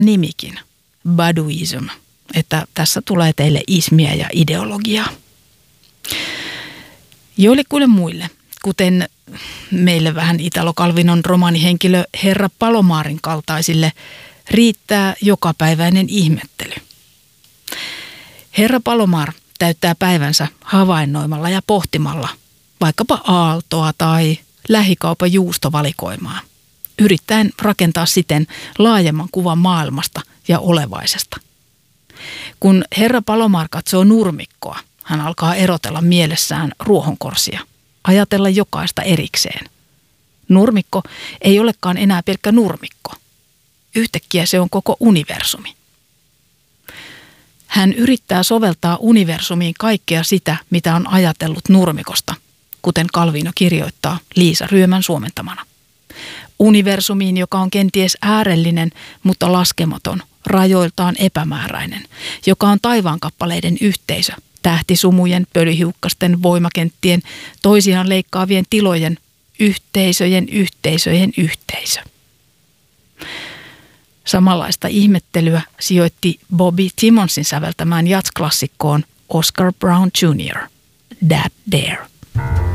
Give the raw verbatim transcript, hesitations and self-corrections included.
nimikin, Baduism, että tässä tulee teille ismiä ja ideologiaa. Joillekuille muille, kuten meille vähän Italo Calvinon romaanihenkilö Herra Palomarin kaltaisille, riittää jokapäiväinen ihmettely. Herra Palomar täyttää päivänsä havainnoimalla ja pohtimalla vaikkapa aaltoa tai lähikaupan juustovalikoimaa, yrittäen rakentaa siten laajemman kuvan maailmasta ja olevaisesta. Kun herra Palomar katsoo nurmikkoa, hän alkaa erotella mielessään ruohonkorsia, ajatella jokaista erikseen. Nurmikko ei olekaan enää pelkkä nurmikko. Yhtäkkiä se on koko universumi. Hän yrittää soveltaa universumiin kaikkea sitä, mitä on ajatellut nurmikosta, kuten Calvino kirjoittaa Liisa Ryömän suomentamana. Universumiin, joka on kenties äärellinen, mutta laskematon, rajoiltaan epämääräinen, joka on taivaankappaleiden yhteisö, tähtisumujen, pölyhiukkasten, voimakenttien, toisiaan leikkaavien tilojen, yhteisöjen, yhteisöjen yhteisö. Samanlaista ihmettelyä sijoitti Bobby Timmonsin säveltämään jazz-klassikkoon Oscar Brown junior That Dare.